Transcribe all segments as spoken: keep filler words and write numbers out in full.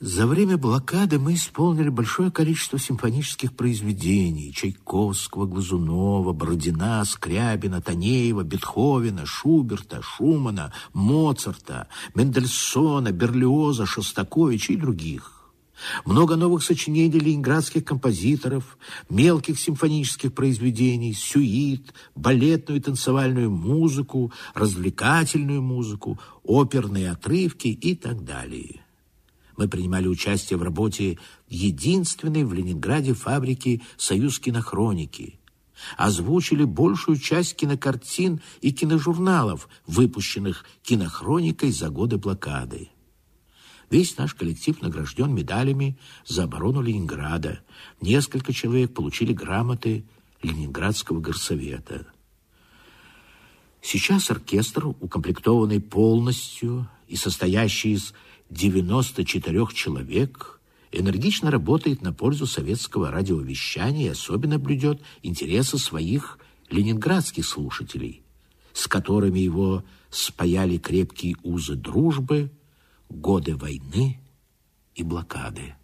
За время блокады мы исполнили большое количество симфонических произведений: Чайковского, Глазунова, Бородина, Скрябина, Танеева, Бетховена, Шуберта, Шумана, Моцарта, Мендельсона, Берлиоза, Шостаковича и других. Много новых сочинений ленинградских композиторов, мелких симфонических произведений, сюит, балетную и танцевальную музыку, развлекательную музыку, оперные отрывки и так далее. Мы принимали участие в работе единственной в Ленинграде фабрики «Союз кинохроники». Озвучили большую часть кинокартин и киножурналов, выпущенных кинохроникой за годы блокады. Весь наш коллектив награжден медалями за оборону Ленинграда. Несколько человек получили грамоты Ленинградского горсовета. Сейчас оркестр, укомплектованный полностью и состоящий из девяноста четырёх человек, энергично работает на пользу советского радиовещания и особенно блюдет интересы своих ленинградских слушателей, с которыми его спаяли крепкие узы дружбы, годы войны и блокады.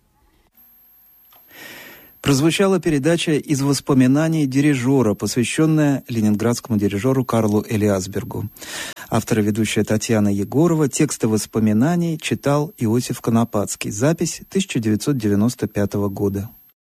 Прозвучала передача из воспоминаний дирижера, посвященная ленинградскому дирижеру Карлу Элиасбергу. Автор и ведущая Татьяна Егорова. Тексты воспоминаний читал Иосиф Конопатский. Запись тысяча девятьсот девяносто пятого года.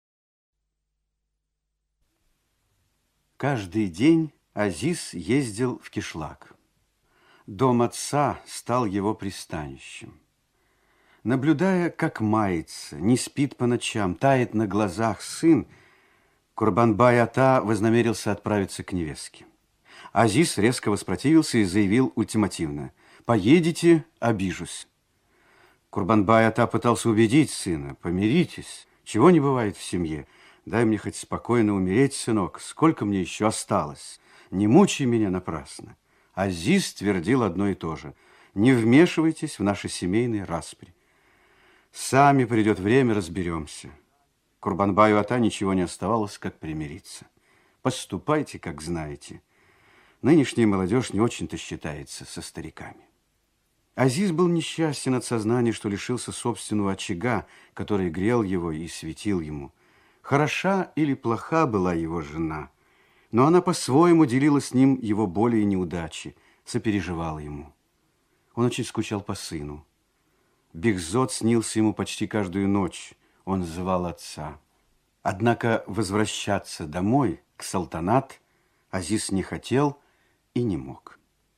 Каждый день Азиз ездил в Кишлак. Дом отца стал его пристанищем. Наблюдая, как мается, не спит по ночам, тает на глазах сын, Курбанбай-ата вознамерился отправиться к невестке. Азиз резко воспротивился и заявил ультимативно: «Поедете, обижусь». Курбанбай-ата пытался убедить сына: «Помиритесь, чего не бывает в семье. Дай мне хоть спокойно умереть, сынок, сколько мне еще осталось. Не мучай меня напрасно». Азиз твердил одно и то же: «Не вмешивайтесь в наши семейные распри. Сами придет время, разберемся». Курбанбаю-ата ничего не оставалось, как примириться. «Поступайте, как знаете. Нынешняя молодежь не очень-то считается со стариками». Азиз был несчастен от сознания, что лишился собственного очага, который грел его и светил ему. Хороша или плоха была его жена, но она по-своему делила с ним его боли и неудачи, сопереживала ему. Он очень скучал по сыну. Бехзод снился ему почти каждую ночь. Он звал отца. Однако возвращаться домой, к Салтанат, Азиз не хотел и не мог.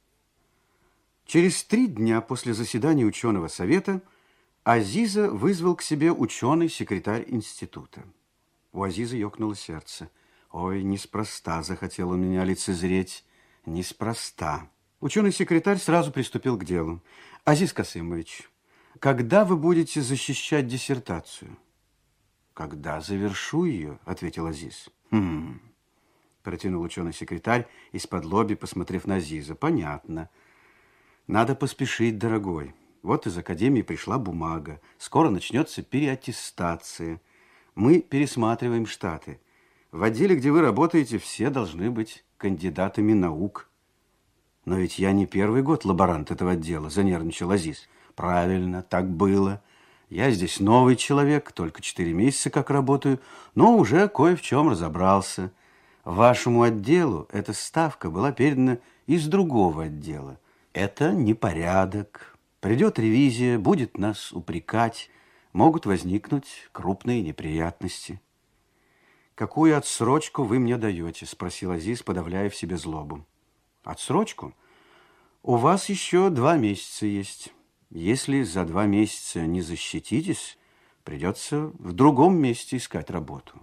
Через три дня после заседания ученого совета Азиза вызвал к себе ученый-секретарь института. У Азиза ёкнуло сердце. «Ой, неспроста захотел он меня лицезреть, неспроста». Ученый-секретарь сразу приступил к делу. «Азиз Касымович, когда вы будете защищать диссертацию?» «Когда завершу ее», — ответил Азиз. «Хм...» — протянул ученый-секретарь, из-под лоби посмотрев на Азиза. «Понятно. Надо поспешить, дорогой. Вот из академии пришла бумага. Скоро начнется переаттестация. Мы пересматриваем штаты. В отделе, где вы работаете, все должны быть кандидатами наук». «Но ведь я не первый год лаборант этого отдела», — занервничал Азиз. «Правильно, так было. Я здесь новый человек, только четыре месяца как работаю, но уже кое в чем разобрался. Вашему отделу эта ставка была передана из другого отдела. Это непорядок. Придет ревизия, будет нас упрекать, могут возникнуть крупные неприятности». «Какую отсрочку вы мне даете?» — спросил Азиз, подавляя в себе злобу. «Отсрочку? У вас еще два месяца есть. Если за два месяца не защититесь, придется в другом месте искать работу».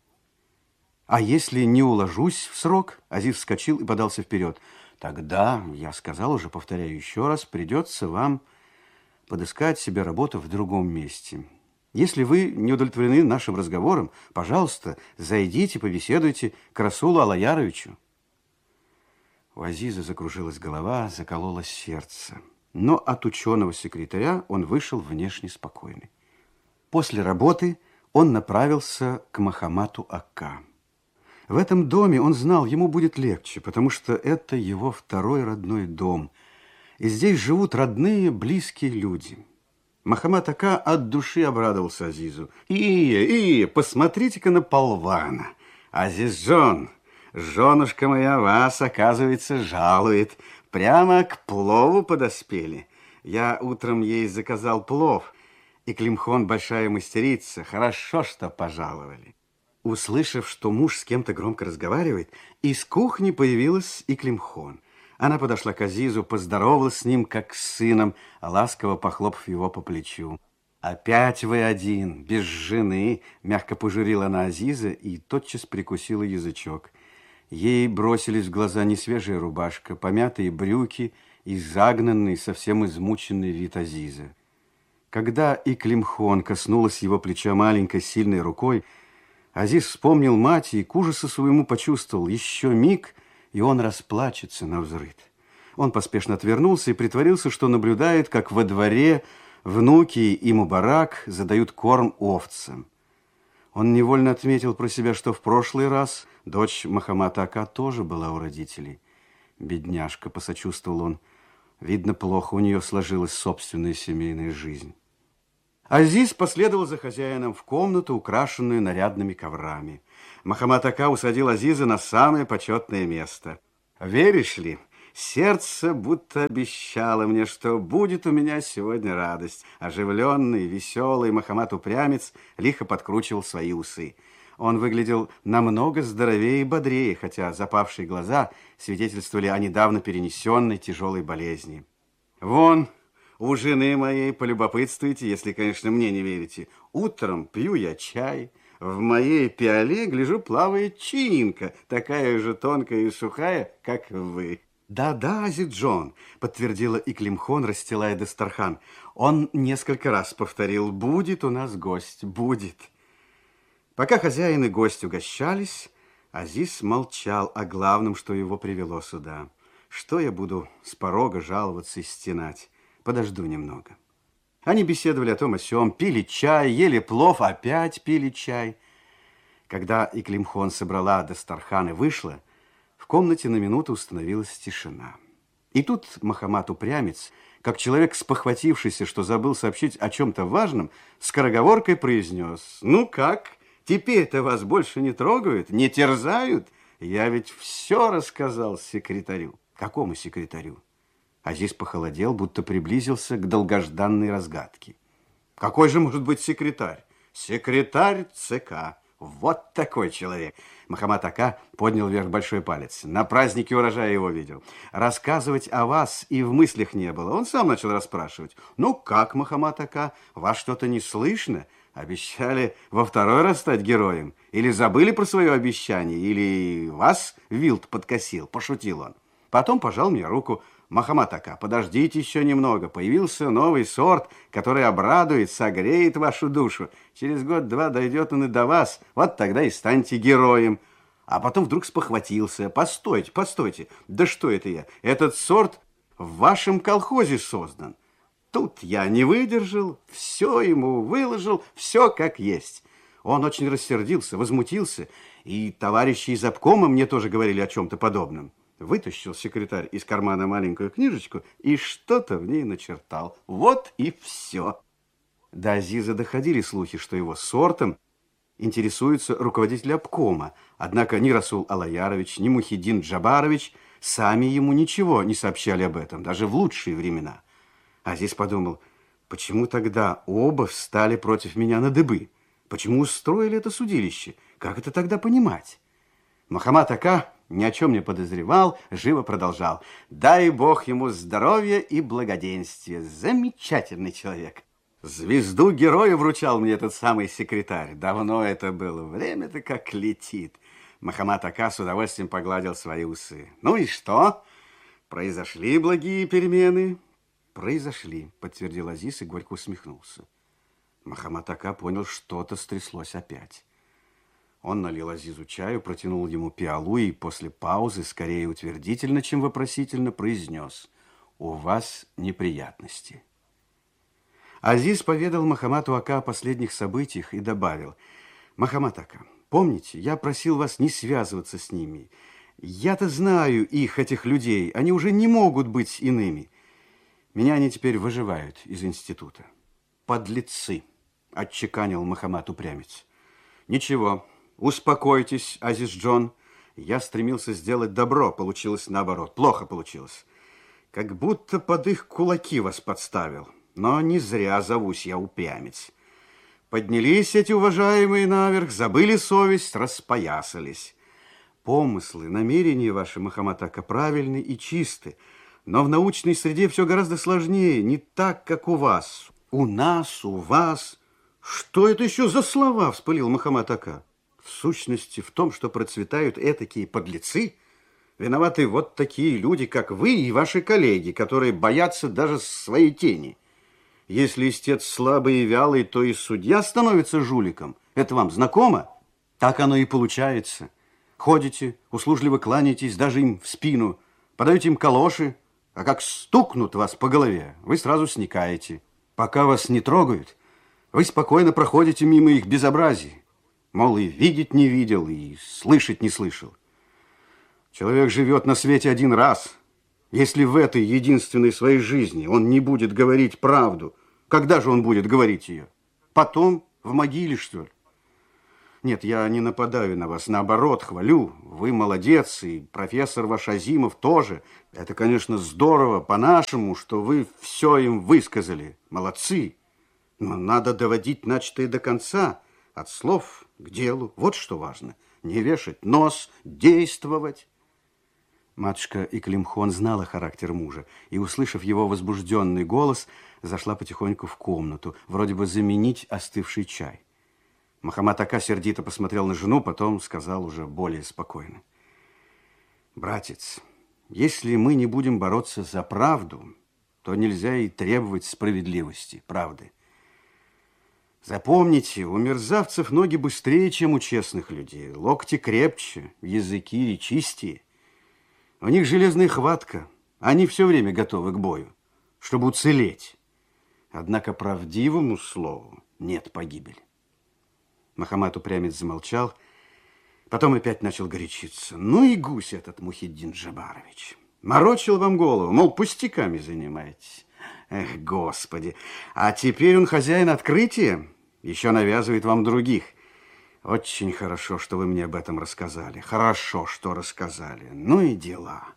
«А если не уложусь в срок?» — Азиз вскочил и подался вперед. «Тогда, я сказал уже, повторяю еще раз, придется вам подыскать себе работу в другом месте. Если вы не удовлетворены нашим разговором, пожалуйста, зайдите, побеседуйте к Расулу Алаяровичу». У Азиза закружилась голова, закололось сердце. Но от ученого-секретаря он вышел внешне спокойный. После работы он направился к Махамату Акка. В этом доме он знал, ему будет легче, потому что это его второй родной дом. И здесь живут родные, близкие люди. Мохаммад Ака от души обрадовался Азизу. «Ия, Ия, посмотрите-ка на полвана! Азиз-джон, женушка моя вас, оказывается, жалует. Прямо к плову подоспели. Я утром ей заказал плов, и Климхон большая мастерица. Хорошо, что пожаловали». Услышав, что муж с кем-то громко разговаривает, из кухни появилась и Климхон. Она подошла к Азизу, поздоровалась с ним, как с сыном, ласково похлопав его по плечу. «Опять вы один, без жены», – мягко пожурила она Азиза и тотчас прикусила язычок. Ей бросились в глаза несвежая рубашка, помятые брюки и загнанный, совсем измученный вид Азиза. Когда и Климхон коснулась его плеча маленькой сильной рукой, Азиз вспомнил мать и к ужасу своему почувствовал: еще миг, и он расплачется навзрыд. Он поспешно отвернулся и притворился, что наблюдает, как во дворе внуки и Мубарак задают корм овцам. Он невольно отметил про себя, что в прошлый раз дочь Мохаммада Ака тоже была у родителей. «Бедняжка», — посочувствовал он, — «видно, плохо у нее сложилась собственная семейная жизнь». Азиз последовал за хозяином в комнату, украшенную нарядными коврами. Мохаммад Ака усадил Азиза на самое почетное место. «Веришь ли, сердце будто обещало мне, что будет у меня сегодня радость». Оживленный, веселый Мохаммад-упрямец лихо подкручивал свои усы. Он выглядел намного здоровее и бодрее, хотя запавшие глаза свидетельствовали о недавно перенесенной тяжелой болезни. «Вон, у жены моей полюбопытствуйте, если, конечно, мне не верите. Утром пью я чай, в моей пиале, гляжу, плавает чинка, такая же тонкая и сухая, как вы». «Да-да, Азиз-джон», — подтвердила и Климхон, расстилая дастархан. Он несколько раз повторил: «Будет у нас гость, будет». Пока хозяин и гость угощались, Азиз молчал о главном, что его привело сюда. «Что я буду с порога жаловаться и стенать? Подожду немного». Они беседовали о том о сём, пили чай, ели плов, опять пили чай. Когда и Климхон собрала дастархан и вышла, в комнате на минуту установилась тишина. И тут Мохаммад-упрямец, как человек, спохватившийся, что забыл сообщить о чем-то важном, скороговоркой произнес: «Ну как, теперь-то вас больше не трогают, не терзают? Я ведь все рассказал секретарю». «Какому секретарю?» Азиз похолодел, будто приблизился к долгожданной разгадке. «Какой же может быть секретарь?» «Секретарь ЦК. Вот такой человек». Мохаммад Ака поднял вверх большой палец. «На празднике урожая его видел. Рассказывать о вас и в мыслях не было». Он сам начал расспрашивать. «Ну как, Мохаммад Ака, вас что-то не слышно? Обещали во второй раз стать героем? Или забыли про свое обещание? Или вас вилт подкосил?» Пошутил он. Потом пожал мне руку. «Мохаммад Ака, подождите еще немного. Появился новый сорт, который обрадует, согреет вашу душу. Через год-два дойдет он и до вас. Вот тогда и станете героем». А потом вдруг спохватился. «Постойте, постойте. Да что это я? Этот сорт в вашем колхозе создан». Тут я не выдержал, все ему выложил, все как есть. Он очень рассердился, возмутился, и товарищи из обкома мне тоже говорили о чем-то подобном. Вытащил секретарь из кармана маленькую книжечку и что-то в ней начертал. Вот и все. До Азиза доходили слухи, что его сортом интересуются руководители обкома. Однако ни Расул Алаярович, ни Мухиддин Джабарович сами ему ничего не сообщали об этом, даже в лучшие времена. Азиз подумал: почему тогда оба встали против меня на дыбы? Почему устроили это судилище? Как это тогда понимать? Мохаммад Ака ни о чем не подозревал, живо продолжал: «Дай Бог ему здоровья и благоденствия. Замечательный человек. Звезду героя вручал мне этот самый секретарь. Давно это было. Время-то как летит». Мохаммад Ака с удовольствием погладил свои усы. «Ну и что? Произошли благие перемены?» «Произошли», подтвердил Азиз и горько усмехнулся. Мохаммад Ака понял, что-то стряслось опять. Он налил Азизу чаю, протянул ему пиалу и после паузы, скорее утвердительно, чем вопросительно, произнес: «У вас неприятности». Азиз поведал Мохаммаду Ака о последних событиях и добавил: «Мохаммад Ака, помните, я просил вас не связываться с ними. Я-то знаю их, этих людей, они уже не могут быть иными. Меня они теперь выживают из института». подлецы, отчеканил Мухаммад упрямец. Ничего, успокойтесь, Азиз Джон. Я стремился сделать добро, получилось наоборот. Плохо получилось. Как будто под их кулаки вас подставил. Но не зря зовусь я упрямец. Поднялись эти уважаемые наверх, забыли совесть, распоясались. Помыслы, намерения ваши, Мухаммад Ака, правильны и чисты. Но в научной среде все гораздо сложнее, не так, как у вас. У нас, у вас. Что это еще за слова, вспылил Мухаммад Ака. В сущности, в том, что процветают этакие подлецы, виноваты вот такие люди, как вы и ваши коллеги, которые боятся даже своей тени. Если истец слабый и вялый, то и судья становится жуликом. Это вам знакомо? Так оно и получается. Ходите, услужливо кланяетесь даже им в спину, подаете им калоши, а как стукнут вас по голове, вы сразу сникаете. Пока вас не трогают, вы спокойно проходите мимо их безобразий. Мол, и видеть не видел, и слышать не слышал. Человек живет на свете один раз. Если в этой единственной своей жизни он не будет говорить правду, когда же он будет говорить ее? Потом, в могиле, что ли? Нет, я не нападаю на вас, наоборот, хвалю. Вы молодец, и профессор ваш Азимов тоже. Это, конечно, здорово по-нашему, что вы все им высказали. Молодцы. Но надо доводить начатое до конца. От слов к делу. Вот что важно. Не вешать нос, действовать. Матушка Иклимхон знала характер мужа и, услышав его возбужденный голос, зашла потихоньку в комнату, вроде бы заменить остывший чай. Мухаммад Ака сердито посмотрел на жену, потом сказал уже более спокойно. Братец, если мы не будем бороться за правду, то нельзя и требовать справедливости, правды. Запомните, у мерзавцев ноги быстрее, чем у честных людей, локти крепче, языки чистее. У них железная хватка, они все время готовы к бою, чтобы уцелеть. Однако правдивому слову нет погибели. Мухаммад упрямец замолчал, потом опять начал горячиться. Ну и гусь этот Мухиддин Джабарович. Морочил вам голову, мол, пустяками занимаетесь. Эх, Господи, а теперь он хозяин открытия, еще навязывает вам других. Очень хорошо, что вы мне об этом рассказали. Хорошо, что рассказали. Ну и дела.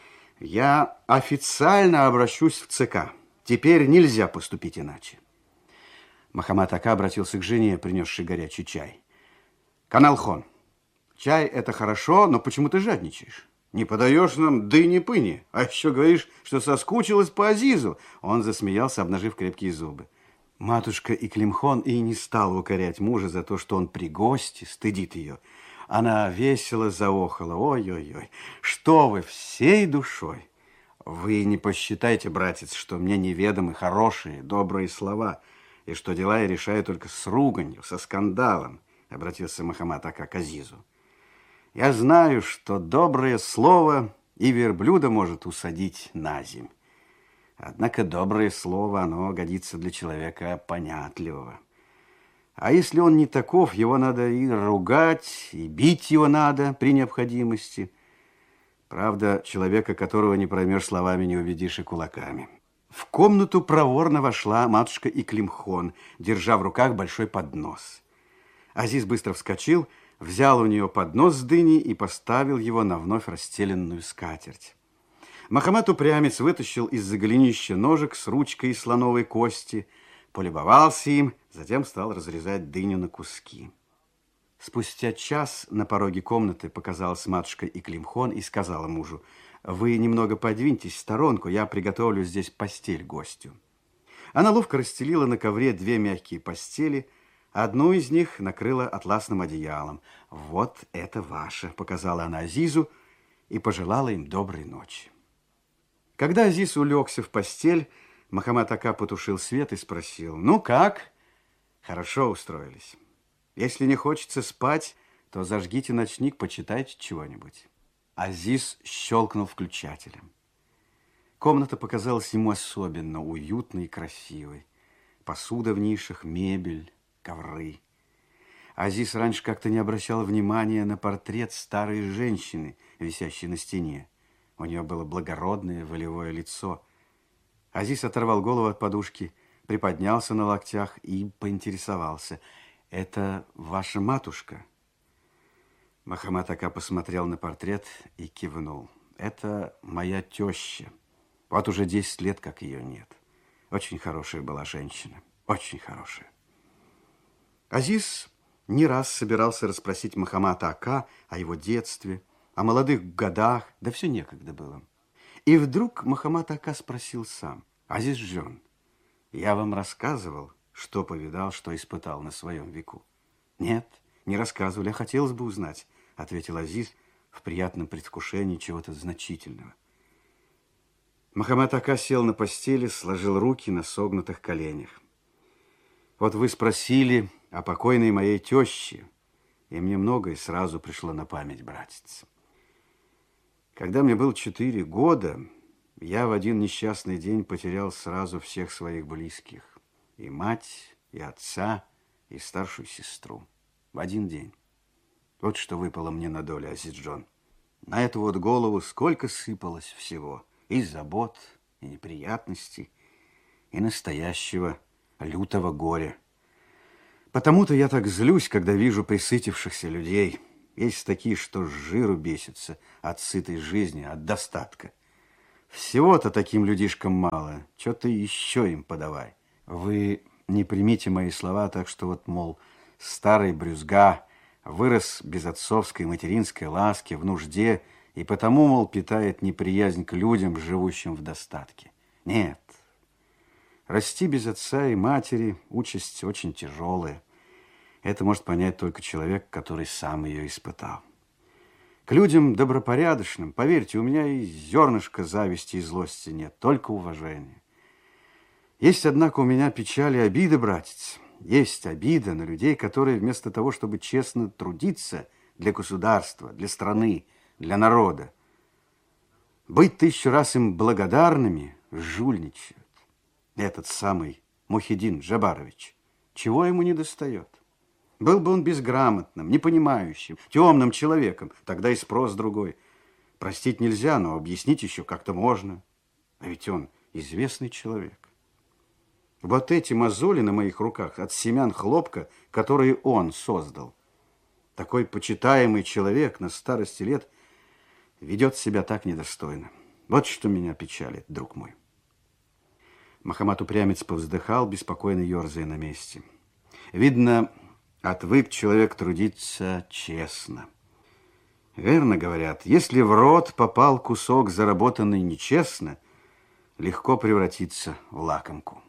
Я официально обращусь в ЦК. Теперь нельзя поступить иначе. Мухаммад Ака обратился к жене, принесшей горячий чай. Каналхон, чай это хорошо, но почему ты жадничаешь? Не подаешь нам дыни-пыни, а еще говоришь, что соскучилась по Азизу. Он засмеялся, обнажив крепкие зубы. Матушка Иклимхон и не стала укорять мужа за то, что он при гости стыдит ее. Она весело заохала. Ой-ой-ой, что вы всей душой. Вы не посчитайте, братец, что мне неведомы хорошие, добрые слова, и что дела я решаю только с руганью, со скандалом, обратился Мухаммад Ака к Азизу. Я знаю, что доброе слово и верблюда может усадить на земь. Однако доброе слово, оно годится для человека понятливого. А если он не таков, его надо и ругать, и бить его надо при необходимости. Правда, человека, которого не проймешь словами, не убедишь и кулаками. В комнату проворно вошла матушка Иклимхон, держа в руках большой поднос. Азиз быстро вскочил, взял у нее поднос с дыней и поставил его на вновь расстеленную скатерть. Мухаммад упрямец вытащил из-за голенища ножик с ручкой из слоновой кости, полюбовался им, затем стал разрезать дыню на куски. Спустя час на пороге комнаты показалась матушка Иклимхон и сказала мужу: «Вы немного подвиньтесь в сторонку, я приготовлю здесь постель гостю». Она ловко расстелила на ковре две мягкие постели, одну из них накрыла атласным одеялом. «Вот это ваше», — показала она Азизу и пожелала им доброй ночи. Когда Азиз улегся в постель, Мухаммад Ака потушил свет и спросил: «Ну как?» «Хорошо устроились. Если не хочется спать, то зажгите ночник, почитайте чего-нибудь». Азиз щелкнул включателем. Комната показалась ему особенно уютной и красивой. Посуда в нишах, мебель, ковры. Азиз раньше как-то не обращал внимания на портрет старой женщины, висящей на стене. У нее было благородное волевое лицо. Азиз оторвал голову от подушки, приподнялся на локтях и поинтересовался: «Это ваша матушка?» Мохаммад Ака посмотрел на портрет и кивнул. «Это моя теща. Вот уже десять лет, как ее нет. Очень хорошая была женщина, очень хорошая». Азиз не раз собирался расспросить Мохаммада Ака о его детстве, о молодых годах, да все некогда было. И вдруг Мохаммад Ака спросил сам: «Азиз-джон, я вам рассказывал, что повидал, что испытал на своем веку?» «Нет, не рассказывали, а хотелось бы узнать», — ответил Азиз в приятном предвкушении чего-то значительного. Мохаммад Ака сел на постели, сложил руки на согнутых коленях. «Вот вы спросили о покойной моей теще, и мне многое сразу пришло на память, братец. Когда мне было четыре года, я в один несчастный день потерял сразу всех своих близких. И мать, и отца, и старшую сестру. В один день. Вот что выпало мне на долю, Азиз-джон. На эту вот голову сколько сыпалось всего. И забот, и неприятностей, и настоящего лютого горя. Потому-то я так злюсь, когда вижу присытившихся людей. Есть такие, что с жиру бесятся от сытой жизни, от достатка. Всего-то таким людишкам мало. Что-то еще им подавай. Вы не примите мои слова так, что вот, мол, старый брюзга вырос без отцовской материнской ласки, в нужде, и потому, мол, питает неприязнь к людям, живущим в достатке. Нет. Расти без отца и матери – участь очень тяжелая. Это может понять только человек, который сам ее испытал. К людям добропорядочным, поверьте, у меня и зернышка зависти и злости нет, только уважение. Есть, однако, у меня печаль и обида, братец. Есть обида на людей, которые вместо того, чтобы честно трудиться для государства, для страны, для народа, быть тысячу раз им благодарными, жульничают. Этот самый Мухиддин Джабарович, чего ему не достает? Был бы он безграмотным, непонимающим, темным человеком, тогда и спрос другой. Простить нельзя, но объяснить еще как-то можно. А ведь он известный человек. Вот эти мозоли на моих руках от семян хлопка, которые он создал. Такой почитаемый человек на старости лет ведет себя так недостойно. Вот что меня печалит, друг мой. Мохаммад-упрямец повздыхал, беспокойно ерзая на месте. Видно, отвык человек трудиться честно. Верно говорят, если в рот попал кусок, заработанный нечестно, легко превратиться в лакомку.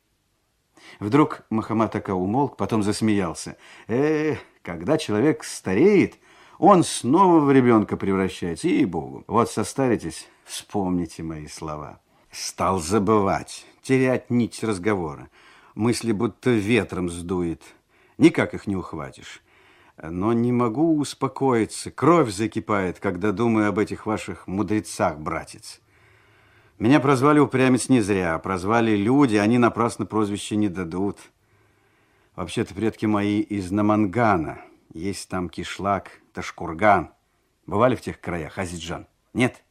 Вдруг Мохаммад Ака умолк, потом засмеялся. Э, когда человек стареет, он снова в ребенка превращается, ей-богу. Вот состаритесь, вспомните мои слова. Стал забывать, терять нить разговора. Мысли будто ветром сдует. Никак их не ухватишь. Но не могу успокоиться. Кровь закипает, когда думаю об этих ваших мудрецах, братец. Меня прозвали упрямец не зря. Прозвали люди, они напрасно прозвище не дадут. Вообще-то предки мои из Намангана. Есть там Кишлак, Ташкурган. Бывали в тех краях, Азиз-джон? Нет?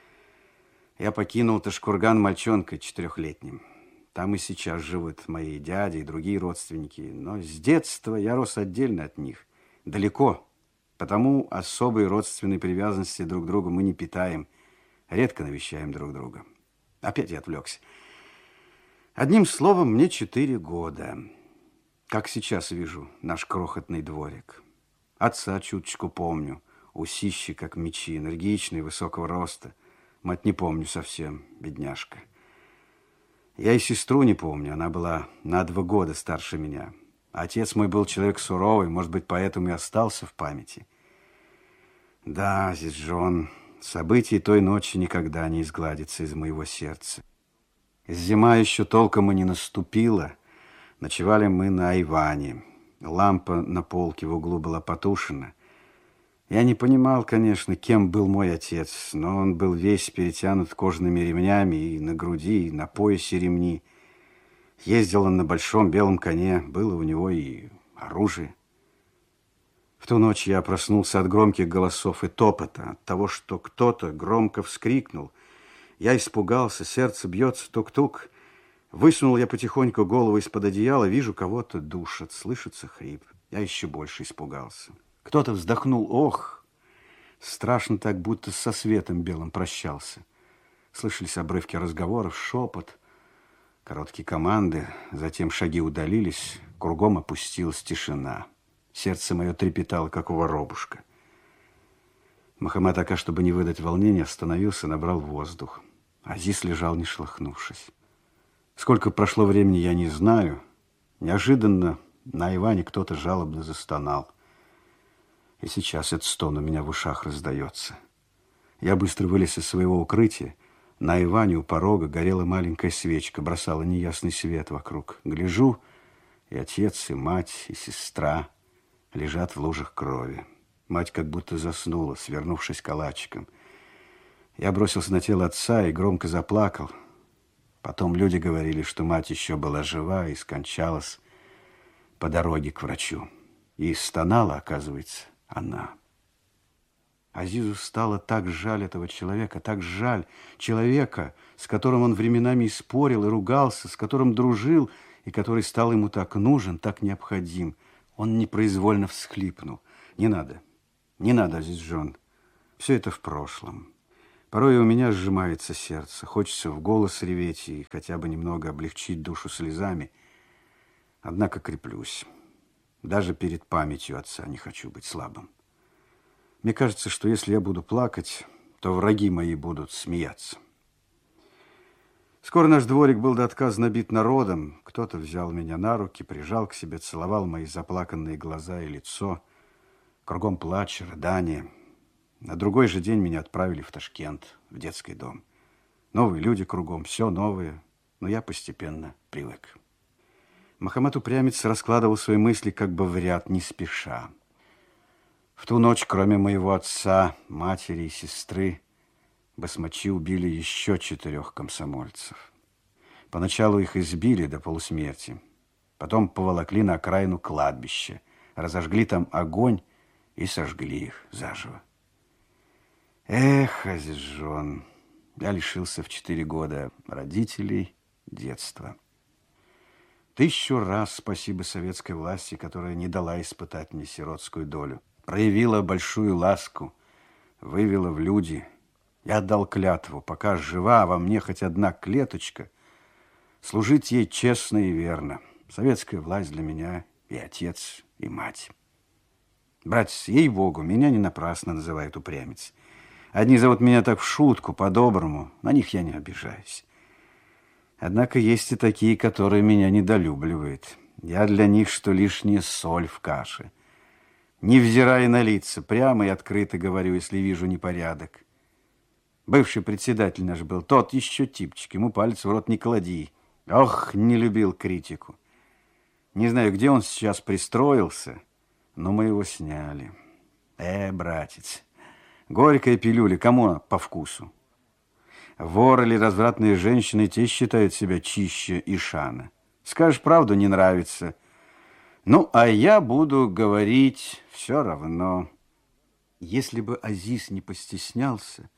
Я покинул Ташкурган мальчонкой четырехлетним. Там и сейчас живут мои дяди и другие родственники. Но с детства я рос отдельно от них. Далеко. Потому особой родственной привязанности друг к другу мы не питаем. Редко навещаем друг друга. Опять я отвлекся. Одним словом, мне четыре года. Как сейчас вижу наш крохотный дворик. Отца чуточку помню. Усищи, как мечи, энергичный, высокого роста. Мать не помню совсем, бедняжка. Я и сестру не помню, она была на два года старше меня. Отец мой был человек суровый, может быть, поэтому и остался в памяти. Да, Азиз-джон, события той ночи никогда не изгладятся из моего сердца. Зима еще толком и не наступила. Ночевали мы на айване. Лампа на полке в углу была потушена. Я не понимал, конечно, кем был мой отец, но он был весь перетянут кожаными ремнями и на груди, и на поясе ремни. Ездил он на большом белом коне, было у него и оружие. В ту ночь я проснулся от громких голосов и топота, от того, что кто-то громко вскрикнул. Я испугался, сердце бьется тук-тук. Высунул я потихоньку голову из-под одеяла, вижу, кого-то душат, слышится хрип. Я еще больше испугался. Кто-то вздохнул, ох, страшно так, будто со светом белым прощался. Слышались обрывки разговоров, шепот, короткие команды, затем шаги удалились, кругом опустилась тишина. Сердце мое трепетало, как у воробушка. Мохаммад Ака, чтобы не выдать волнения, остановился, набрал воздух. Азиз лежал, не шелохнувшись. Сколько прошло времени, я не знаю. Неожиданно на Иване кто-то жалобно застонал. И сейчас этот стон у меня в ушах раздается. Я быстро вылез из своего укрытия. На Иване у порога горела маленькая свечка, бросала неясный свет вокруг. Гляжу, и отец, и мать, и сестра лежат в лужах крови. Мать как будто заснула, свернувшись калачиком. Я бросился на тело отца и громко заплакал. Потом люди говорили, что мать еще была жива и скончалась по дороге к врачу. И стонала, оказывается, она. Азизу стало так жаль этого человека, так жаль человека, с которым он временами и спорил, и ругался, с которым дружил, и который стал ему так нужен, так необходим. Он непроизвольно всхлипнул. Не надо, не надо, Азизжон, все это в прошлом. Порой у меня сжимается сердце, хочется в голос реветь и хотя бы немного облегчить душу слезами. Однако креплюсь. Даже перед памятью отца не хочу быть слабым. Мне кажется, что если я буду плакать, то враги мои будут смеяться. Скоро наш дворик был до отказа набит народом. Кто-то взял меня на руки, прижал к себе, целовал мои заплаканные глаза и лицо. Кругом плач, рыдания. На другой же день меня отправили в Ташкент, в детский дом. Новые люди кругом, все новое, но я постепенно привык. Мохаммад Упрямец раскладывал свои мысли как бы в ряд, не спеша. В ту ночь, кроме моего отца, матери и сестры, басмачи убили еще четырех комсомольцев. Поначалу их избили до полусмерти, потом поволокли на окраину кладбища, разожгли там огонь и сожгли их заживо. Эх, Азизжон, я лишился в четыре года родителей, детства. Тысячу раз спасибо советской власти, которая не дала испытать мне сиротскую долю. Проявила большую ласку, вывела в люди. Я отдал клятву, пока жива во мне хоть одна клеточка, служить ей честно и верно. Советская власть для меня и отец, и мать. Братец, ей-богу, меня не напрасно называют упрямец. Одни зовут меня так в шутку, по-доброму, на них я не обижаюсь. Однако есть и такие, которые меня недолюбливают. Я для них, что лишняя соль в каше. Невзирая на лица, прямо и открыто говорю, если вижу непорядок. Бывший председатель наш был, тот еще типчик, ему палец в рот не клади. Ох, не любил критику. Не знаю, где он сейчас пристроился, но мы его сняли. Э, братец, горькая пилюля, кому по вкусу? Вор или развратные женщины, те считают себя чище Ишана. Скажешь правду, не нравится. Ну, а я буду говорить все равно. Если бы Азиз не постеснялся,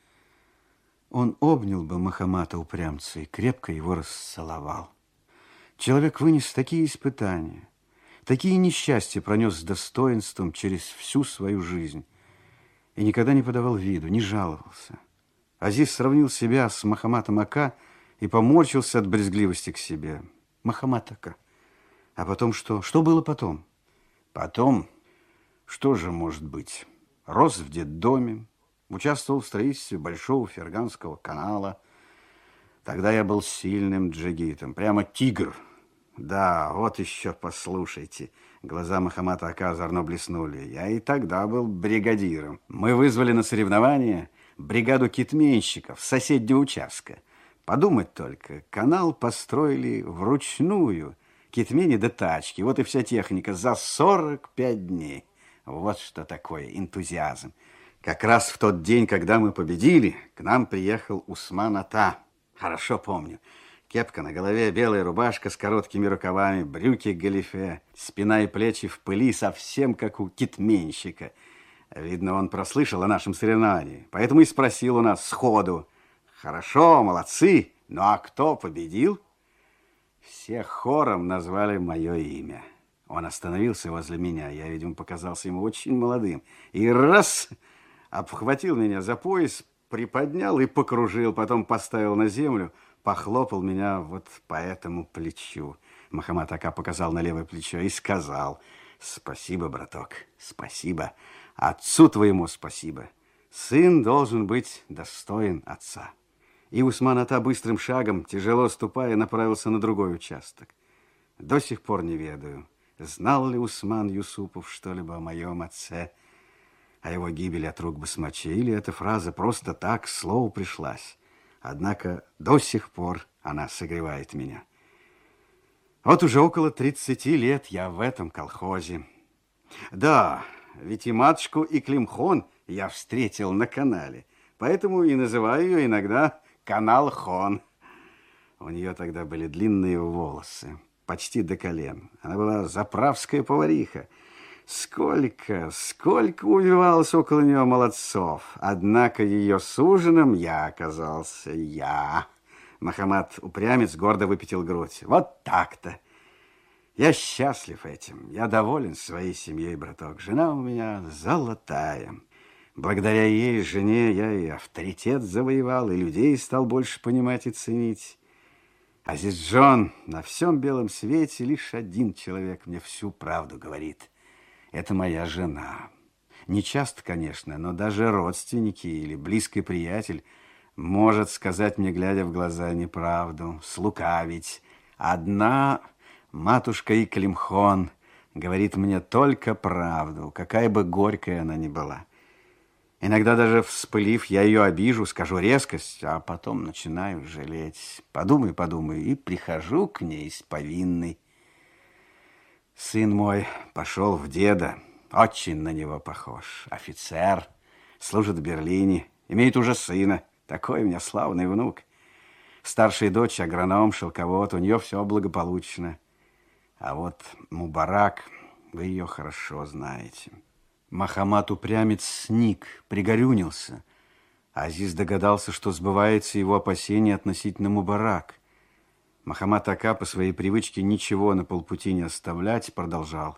он обнял бы Мохаммада Упрямца и крепко его расцеловал. Человек вынес такие испытания, такие несчастья пронес с достоинством через всю свою жизнь и никогда не подавал виду, не жаловался. Азиз сравнил себя с Мохаммадом Ака и поморщился от брезгливости к себе. Мохаммад Ака. А потом что? Что было потом? Потом, что же может быть? Рос в детдоме, участвовал в строительстве Большого Ферганского канала. Тогда я был сильным джигитом, прямо тигр. Да, вот еще послушайте. Глаза Мохаммада Ака озорно блеснули. Я и тогда был бригадиром. Мы вызвали на соревнования бригаду китменщиков с соседнего участка. Подумать только, канал построили вручную. Китмени до тачки, вот и вся техника за сорок пять дней. Вот что такое энтузиазм. Как раз в тот день, когда мы победили, к нам приехал Усман Ата. Хорошо помню. Кепка на голове, белая рубашка с короткими рукавами, брюки галифе, спина и плечи в пыли, совсем как у китменщика. Видно, он прослышал о нашем соревновании, поэтому и спросил у нас сходу: хорошо, молодцы, ну а кто победил? Все хором назвали мое имя. Он остановился возле меня. Я, видимо, показался ему очень молодым. И раз обхватил меня за пояс, приподнял и покружил. Потом поставил на землю, похлопал меня вот по этому плечу. Мохаммад Ака показал на левое плечо и сказал: спасибо, браток, спасибо. Отцу твоему спасибо. Сын должен быть достоин отца. И Усман Ата быстрым шагом, тяжело ступая, направился на другой участок. До сих пор не ведаю, знал ли Усман Юсупов что-либо о моем отце, о его гибели от рук басмачей, или эта фраза просто так к слову пришлась. Однако до сих пор она согревает меня. Вот уже около тридцати лет я в этом колхозе. Да, ведь и матушку Иклимхон я встретил на канале, поэтому и называю ее иногда Канал-хон. У нее тогда были длинные волосы, почти до колен. Она была заправская повариха. Сколько, сколько увивалось около нее молодцов. Однако ее суженым я оказался я. Мохаммад Упрямец гордо выпятил грудь. Вот так-то. Я счастлив этим. Я доволен своей семьей, браток. Жена у меня золотая. Благодаря ей, жене, я и авторитет завоевал, и людей стал больше понимать и ценить. Азизджон, на всем белом свете лишь один человек мне всю правду говорит. Это моя жена. Не часто, конечно, но даже родственники или близкий приятель может сказать мне, глядя в глаза, неправду, слукавить. Одна матушка Иклимхон говорит мне только правду, какая бы горькая она ни была. Иногда даже вспылив, я ее обижу, скажу резкость, а потом начинаю жалеть. Подумай, подумай, и прихожу к ней с повинной. Сын мой пошел в деда, очень на него похож. Офицер, служит в Берлине, имеет уже сына. Такой у меня славный внук. Старшая дочь, агроном, шелковод, у нее все благополучно. А вот Мубарак, вы ее хорошо знаете. Мохаммад Упрямец сник, пригорюнился. Азиз догадался, что сбывается его опасение относительно Мубарак. Мохаммад Ака по своей привычке ничего на полпути не оставлять продолжал.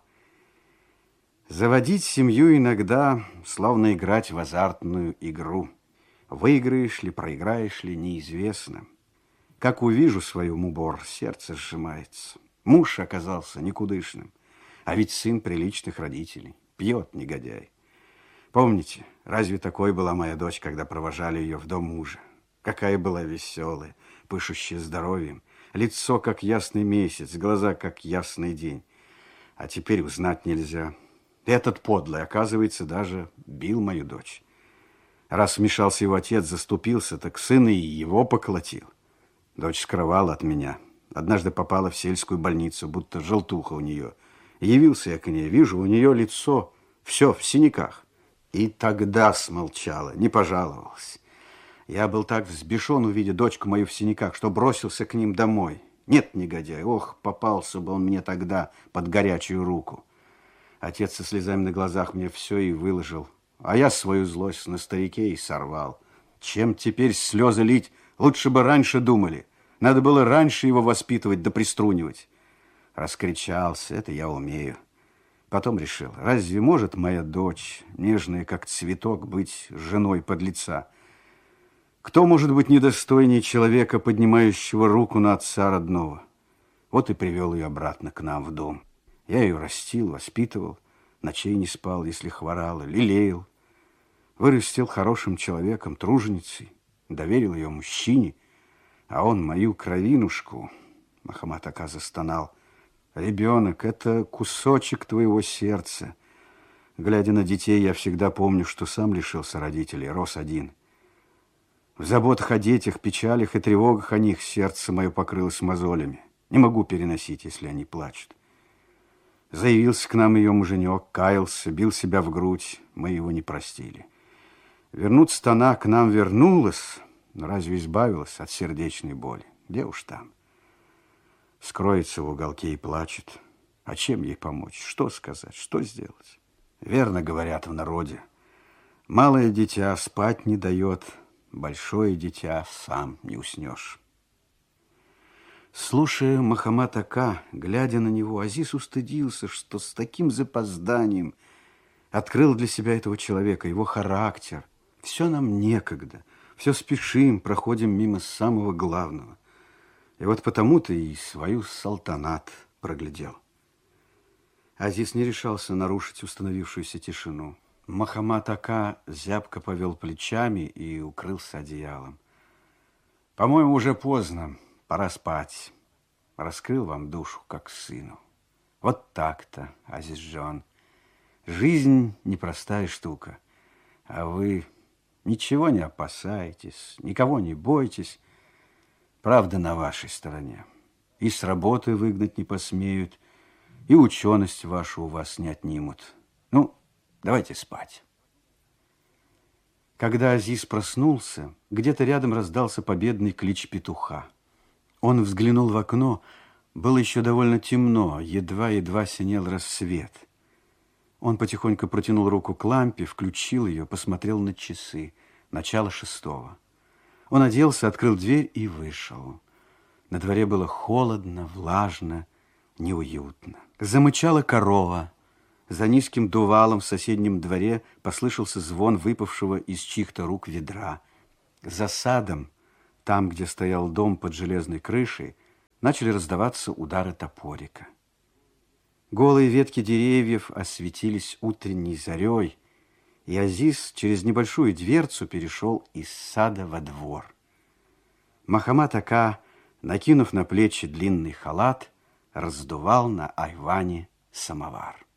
Заводить семью иногда словно играть в азартную игру. Выиграешь ли, проиграешь ли, неизвестно. Как увижу свою Мубор, сердце сжимается. Муж оказался никудышным, а ведь сын приличных родителей. Пьет негодяй. Помните, разве такой была моя дочь, когда провожали ее в дом мужа? Какая была веселая, пышущая здоровьем, лицо как ясный месяц, глаза как ясный день. А теперь узнать нельзя. Этот подлый, оказывается, даже бил мою дочь. Раз вмешался его отец, заступился, так сын и его поколотил. Дочь скрывала от меня. Однажды попала в сельскую больницу, будто желтуха у нее. Явился я к ней, вижу, у нее лицо все в синяках. И тогда смолчала, не пожаловалась. Я был так взбешен, увидя дочку мою в синяках, что бросился к ним домой. Нет, негодяй, ох, попался бы он мне тогда под горячую руку. Отец со слезами на глазах мне все и выложил, а я свою злость на старике и сорвал. Чем теперь слезы лить, лучше бы раньше думали. Надо было раньше его воспитывать да приструнивать. Раскричался, это я умею. Потом решил, разве может моя дочь, нежная как цветок, быть женой подлеца? Кто может быть недостойнее человека, поднимающего руку на отца родного? Вот и привел ее обратно к нам в дом. Я ее растил, воспитывал, ночей не спал, если хворала, лелеял. Вырастил хорошим человеком, труженицей, доверил ее мужчине, а он мою кровинушку, Мохаммад Ака застонал. Ребенок, это кусочек твоего сердца. Глядя на детей, я всегда помню, что сам лишился родителей, рос один. В заботах о детях, печалях и тревогах о них сердце мое покрылось мозолями. Не могу переносить, если они плачут. Заявился к нам ее муженек, каялся, бил себя в грудь. Мы его не простили. Вернуться-то она к нам вернулась, но разве избавилась от сердечной боли? Где уж там? Скроется в уголке и плачет. А чем ей помочь? Что сказать? Что сделать? Верно говорят в народе. Малое дитя спать не дает, большое дитя сам не уснешь. Слушая Мохаммад Ака, глядя на него, Азиз устыдился, что с таким запозданием открыл для себя этого человека, его характер. Все нам некогда, все спешим, проходим мимо самого главного. И вот потому-то и свою салтанат проглядел. Азиз не решался нарушить установившуюся тишину. Мохаммад Ака зябко повел плечами и укрылся одеялом. По-моему, уже поздно. Пора спать. Раскрыл вам душу, как сыну. Вот так-то, Азизжон. Жизнь непростая штука. А вы ничего не опасаетесь, никого не бойтесь. Правда на вашей стороне. И с работы выгнать не посмеют, и ученость вашу у вас не отнимут. Ну, давайте спать. Когда Азиз проснулся, где-то рядом раздался победный клич петуха. Он взглянул в окно. Было еще довольно темно, едва-едва синел рассвет. Он потихоньку протянул руку к лампе, включил ее, посмотрел на часы. Начало шестого. Он оделся, открыл дверь и вышел. На дворе было холодно, влажно, неуютно. Замычала корова. За низким дувалом в соседнем дворе послышался звон выпавшего из чьих-то рук ведра. За садом, там, где стоял дом под железной крышей, начали раздаваться удары топорика. Голые ветки деревьев осветились утренней зарей, и Азиз через небольшую дверцу перешел из сада во двор. Мохаммад Ака, накинув на плечи длинный халат, раздувал на айване самовар.